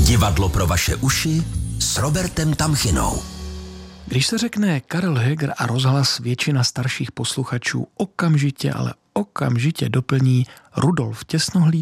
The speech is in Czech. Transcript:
Divadlo pro vaše uši s Robertem Tamchinou. Když se řekne Karel Heger a rozhlas, většina starších posluchačů okamžitě doplní Rudolf Těsnohlídek